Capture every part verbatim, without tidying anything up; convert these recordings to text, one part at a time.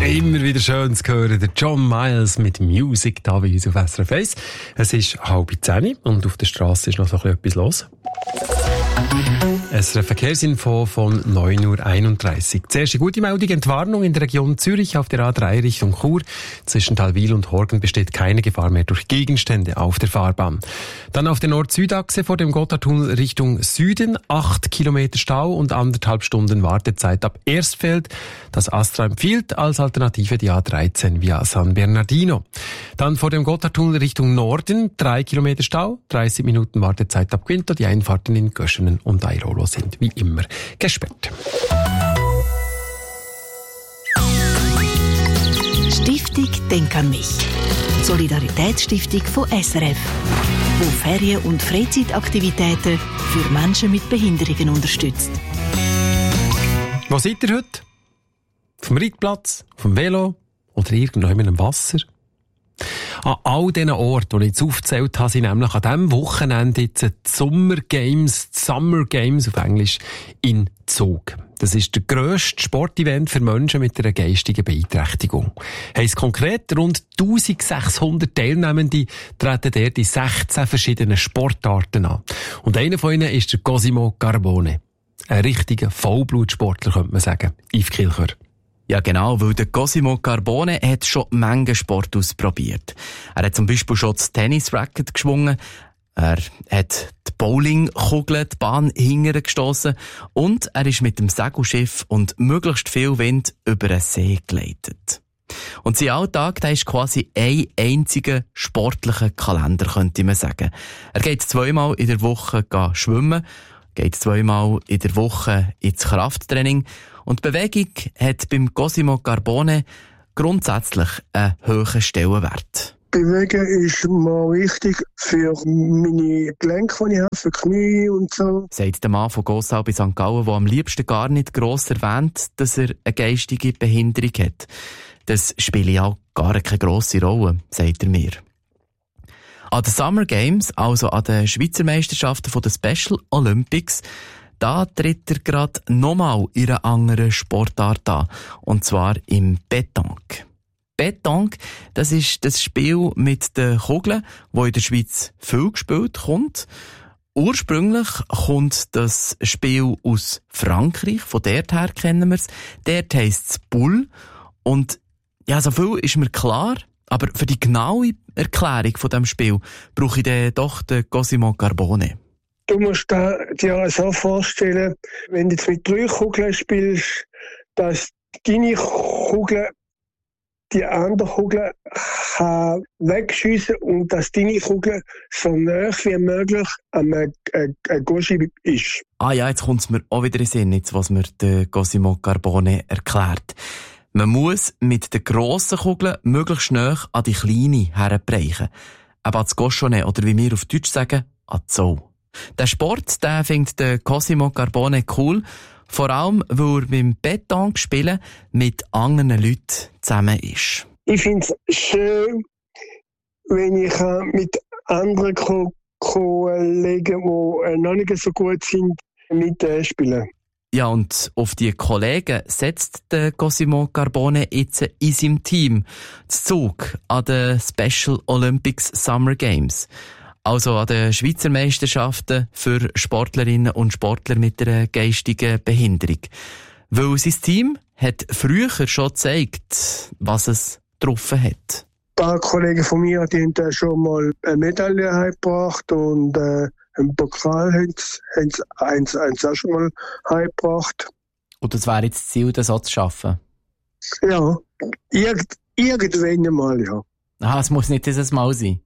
Immer wieder schön zu hören, der John Miles mit Music da bei uns auf S R F eins. Es ist halb zehn und auf der Straße ist noch so ein bisschen etwas los. S R F Verkehrsinfo von neun Uhr einunddreißig. Zuerst eine gute Meldung, Entwarnung in der Region Zürich auf der A drei Richtung Chur. Zwischen Talwil und Horgen besteht keine Gefahr mehr durch Gegenstände auf der Fahrbahn. Dann auf der Nord-Süd-Achse vor dem Gotthardtunnel Richtung Süden, acht Kilometer Stau und anderthalb Stunden Wartezeit ab Erstfeld. Das Astra empfiehlt als Alternative die A dreizehn via San Bernardino. Dann vor dem Gotthardtunnel Richtung Norden, drei Kilometer Stau, dreißig Minuten Wartezeit ab Quinto. Die Einfahrten in Göschenen und Airolo sind wie immer gesperrt. Stiftung Denk an mich. Solidaritätsstiftung von S R F, die Ferien- und Freizeitaktivitäten für Menschen mit Behinderungen unterstützt. Wo seid ihr heute? Auf dem Reitplatz, auf dem Velo oder irgendwo im Wasser? An all diesen Orten, die ich jetzt aufgezählt habe, sind nämlich an diesem Wochenende jetzt die Summer Games, die Summer Games auf Englisch, in Zug. Das ist der grösste Sportevent für Menschen mit einer geistigen Beeinträchtigung. Heisst konkret, rund eintausendsechshundert Teilnehmende treten dort in sechzehn verschiedenen Sportarten an. Und einer von ihnen ist der Cosimo Carbone. Ein richtiger Vollblutsportler, könnte man sagen. Yves Kilcher. Ja, genau, weil der Cosimo Carbone hat schon Menge Sport ausprobiert. Er hat zum Beispiel schon das Tennisracket geschwungen, er hat die Bowlingkugel, die Bahn hinterher gestossen und er ist mit dem Segelschiff und möglichst viel Wind über den See geleitet. Und sein Alltag, der ist quasi ein einziger sportlicher Kalender, könnte man sagen. Er geht zweimal in der Woche schwimmen, geht zweimal in der Woche ins Krafttraining. Und Bewegung hat beim Cosimo Carbone grundsätzlich einen hohen Stellenwert. Bewegen ist mal wichtig für meine Gelenke, die ich habe, für die Knie und so. Sagt der Mann von Gossau bei Sankt Gallen, der am liebsten gar nicht gross erwähnt, dass er eine geistige Behinderung hat. Das spielt ja gar keine grosse Rolle, sagt er mir. An den Summer Games, also an den Schweizer Meisterschaften von den Special Olympics, da tritt er gerade nochmal in einer anderen Sportart an. Und zwar im Pétanque. Pétanque, das ist das Spiel mit den Kugeln, das in der Schweiz viel gespielt kommt. Ursprünglich kommt das Spiel aus Frankreich, von dort her kennen wir es. Dort heisst es Boule. Und ja, so viel ist mir klar. Aber für die genaue Erklärung von diesem Spiel brauche ich dann doch den Cosimo Carbone. Du musst dir so vorstellen, wenn du jetzt mit drei Kugeln spielst, dass deine Kugel die andere Kugel kann wegschiessen und dass deine Kugel so nah wie möglich am Goschi ist. Ah ja, jetzt kommt es mir auch wieder in den Sinn, jetzt, was mir der Cosimo Carbone erklärt. Man muss mit den grossen Kugeln möglichst nah an die kleine herbrechen. Aber ans Cochonnet, oder wie wir auf Deutsch sagen, an die Sau. Der Sport, den findet der Cosimo Carbone cool, vor allem, weil er beim Pétanque spielen mit anderen Leuten zusammen ist. Ich finde es schön, wenn ich mit anderen Ko- Kollegen, die noch nicht so gut sind, mitspielen. Ja, und auf die Kollegen setzt der Cosimo Carbone jetzt in seinem Team zu Zug an den Special Olympics Summer Games. Also an den Schweizer Meisterschaften für Sportlerinnen und Sportler mit einer geistigen Behinderung. Weil sein Team hat früher schon gezeigt, was es getroffen hat. Ein paar Kollegen von mir die haben schon mal eine Medaille heimgebracht und äh, einen Pokal haben sie eins, eins auch schon mal heimgebracht. Und das wäre jetzt das Ziel, das auch zu schaffen? Ja, irgend, irgendwann mal, ja. Aha, es muss nicht dieses Mal sein.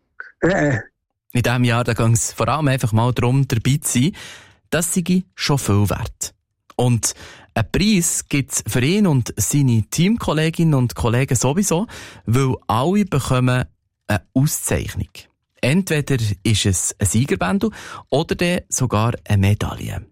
Äh. In diesem Jahr ging es vor allem einfach mal darum, dabei zu sein. Das sei schon viel wert. Und einen Preis gibt es für ihn und seine Teamkolleginnen und Kollegen sowieso, weil alle bekommen eine Auszeichnung. Entweder ist es ein Siegerbändel oder dann sogar eine Medaille.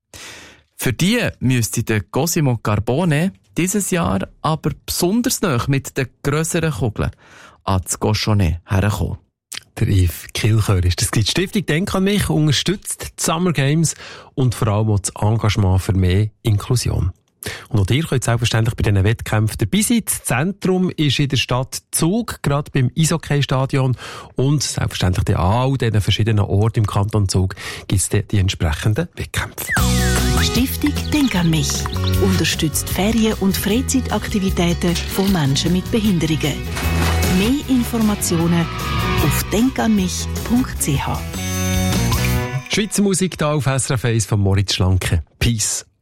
Für die müsste der Cosimo Carbone dieses Jahr aber besonders nahe mit den grösseren Kugeln ans Cochonnet herkommen. Der Yves Kilcher ist das. Die Stiftung Denk an mich unterstützt die Summer Games und vor allem auch das Engagement für mehr Inklusion. Und auch ihr könnt selbstverständlich bei diesen Wettkämpfen dabei sein. Das Zentrum ist in der Stadt Zug, gerade beim Eishockey-Stadion. Und selbstverständlich an all diesen verschiedenen Orten im Kanton Zug gibt es die entsprechenden Wettkämpfe. Stiftung Denk an mich unterstützt Ferien- und Freizeitaktivitäten von Menschen mit Behinderungen. Mehr Informationen auf denkanmich punkt c h. Schweizer Musik hier auf S R F eins von Moritz Schlanke. Peace